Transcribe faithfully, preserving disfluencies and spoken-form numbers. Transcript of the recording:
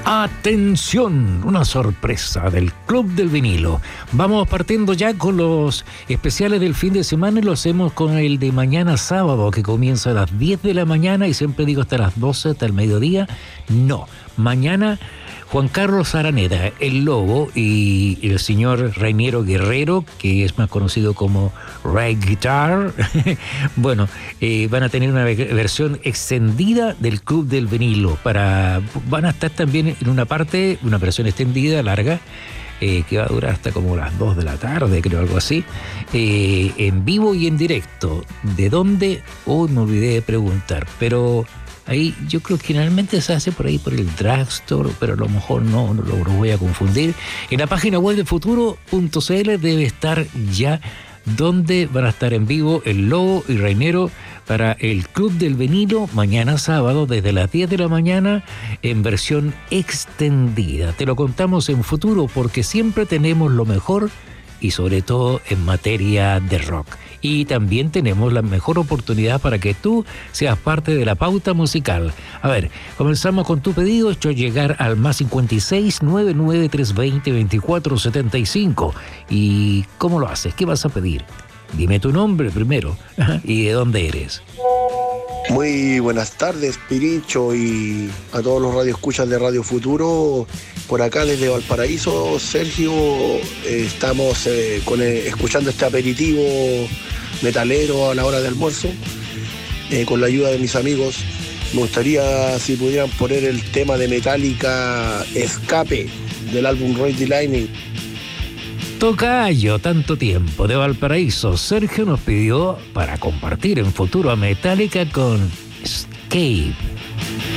Atención, una sorpresa del Club del Vinilo. Vamos partiendo ya con los especiales del fin de semana y lo hacemos con el de mañana sábado, que comienza a las diez de la mañana y siempre digo hasta las doce, hasta el mediodía. No, mañana Juan Carlos Araneda, el Lobo, y el señor Reiniero Guerrero, que es más conocido como Ray Guitar, bueno, eh, van a tener una versión extendida del Club del Vinilo. Para, van a estar también en una parte, una versión extendida, larga, eh, que va a durar hasta como las dos de la tarde, creo, algo así, eh, en vivo y en directo. ¿De dónde? Oh, me olvidé de preguntar, pero... ahí yo creo que generalmente se hace por ahí por el drugstore, pero a lo mejor no, no lo, lo voy a confundir. En la página web de futuro punto c l debe estar ya donde van a estar en vivo el Lobo y Reiniero para el Club del Vinilo mañana sábado desde las diez de la mañana en versión extendida. Te lo contamos en Futuro porque siempre tenemos lo mejor y sobre todo en materia de rock. Y también tenemos la mejor oportunidad para que tú seas parte de la pauta musical. A ver, comenzamos con tu pedido, hecho llegar al más cincuenta y seis, noventa y nueve, trescientos veinte, veinticuatro setenta y cinco. ¿Y cómo lo haces? ¿Qué vas a pedir? Dime tu nombre primero y de dónde eres. Muy buenas tardes, Pirincho, y a todos los radioescuchas de Radio Futuro. Por acá desde Valparaíso, Sergio, eh, estamos eh, con, eh, escuchando este aperitivo metalero a la hora de almuerzo, eh, con la ayuda de mis amigos. Me gustaría si pudieran poner el tema de Metallica, Escape, del álbum Ride the Lightning. Tocayo, tanto tiempo, de Valparaíso. Sergio nos pidió para compartir en Futuro a Metallica con Escape.